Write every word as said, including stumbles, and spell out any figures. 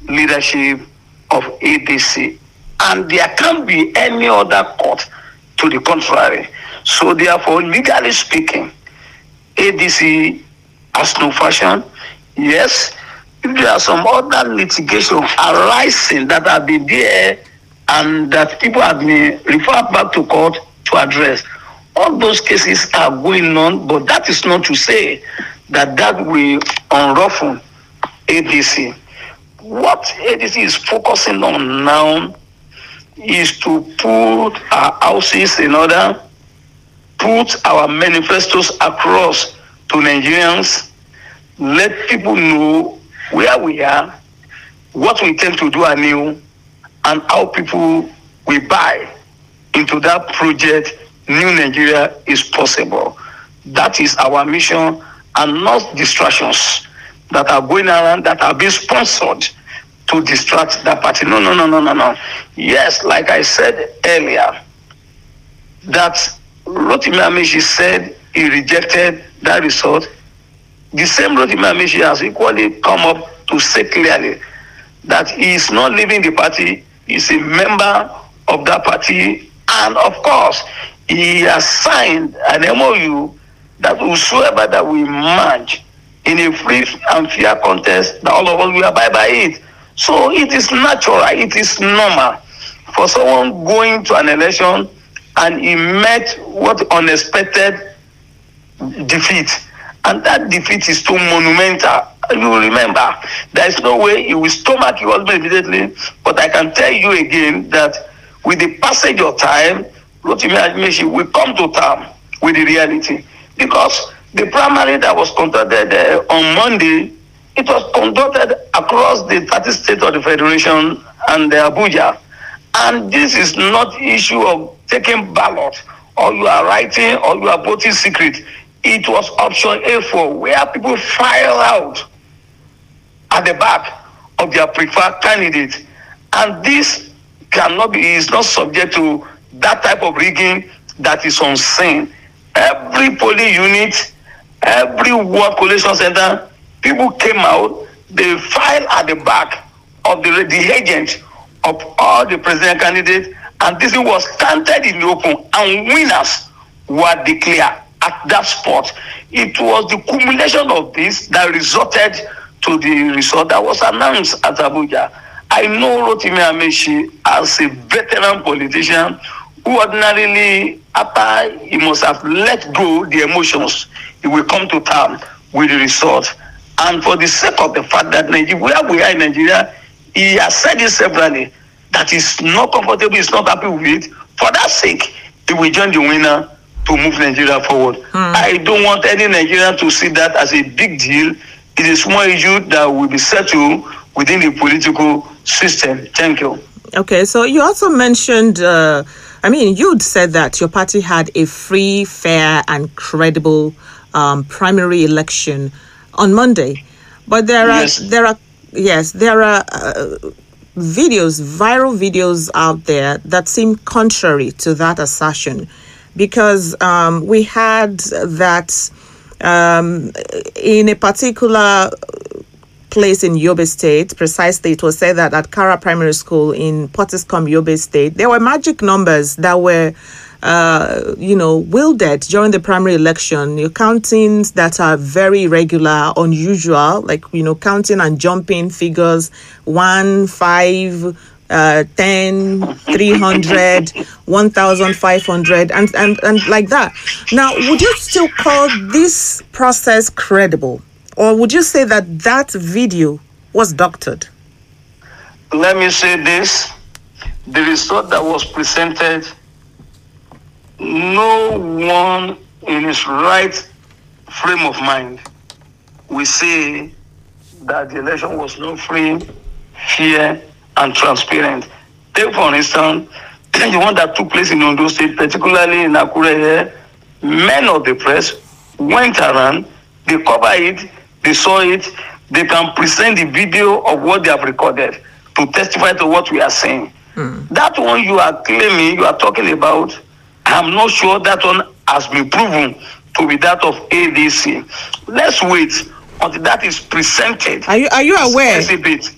leadership of A D C. And there can't be any other court to the contrary. So therefore, legally speaking, A D C has no fashion. Yes, if there are some other litigation arising that have been there and that people have been referred back to court to address, all those cases are going on, but that is not to say that that will unruffle A D C. What A D C is focusing on now is to put our houses in order, put our manifestos across to Nigerians, let people know where we are, what we intend to do anew, and how people will buy into that project. New Nigeria is possible. That is our mission, and not distractions that are going around that are being sponsored to distract that party. No, no, no, no, no, no. Yes, like I said earlier, that Rotimi Amaechi said he rejected that result. The same Rotimi Amaechi has equally come up to say clearly that he is not leaving the party, he is a member of that party, and of course, he has signed an M O U that whosoever that we merge in a free and fair contest, that all of us will abide by it. So it is natural, it is normal for someone going to an election and he met what unexpected defeat. And that defeat is too monumental. You will remember, there is no way he will stomach you all immediately. But I can tell you again that with the passage of time, Rotimi Amaechi will come to terms with the reality. Because the primary that was conducted uh, on Monday, it was conducted across the thirty states of the Federation and uh, Abuja. And this is not issue of taking ballot, or you are writing, or you are voting secret. It was option A four, where people file out at the back of their preferred candidate. And this cannot be, is not subject to that type of rigging that is unseen. Every polling unit, every ward collation center, people came out, they filed at the back of the, the agent of all the president candidates, and this was counted in the open, and winners were declared at that spot. It was the culmination of this that resulted to the result that was announced at Abuja. I know Rotimi Amaechi as a veteran politician who ordinarily, after he must have let go the emotions, he will come to terms with the result. And for the sake of the fact that Nigeria, where we are in Nigeria, he has said it severally, that he's not comfortable, he's not happy with it. For that sake, he will join the winner to move Nigeria forward. Hmm. I don't want any Nigerian to see that as a big deal. It is a small issue that will be settled within the political system. Thank you. Okay, so you also mentioned, uh, I mean, you'd said that your party had a free, fair, and credible um, primary election on Monday, but there are yes. there are yes there are uh, videos, viral videos out there that seem contrary to that assertion, because um, we had that um, in a particular place in Yobe State, precisely, it was said that at Kara Primary School in Pottiscombe, Yobe State, there were magic numbers that were, uh, you know, wielded during the primary election. Your countings that are very irregular, unusual, like, you know, counting and jumping figures, one, five, uh, ten, three hundred, one thousand five hundred, and, and, and like that. Now, would you still call this process credible? Or would you say that that video was doctored? Let me say this. The result that was presented, no one in his right frame of mind will say that the election was not free, fair, and transparent. Take, for instance, the one that took place in Ondo State, particularly in Akure here, men of the press went around, they covered it, they saw it, they can present the video of what they have recorded to testify to what we are saying. Mm. That one you are claiming, you are talking about, I'm not sure that one has been proven to be that of A D C. Let's wait until that is presented. Are you, are you aware? Exhibit.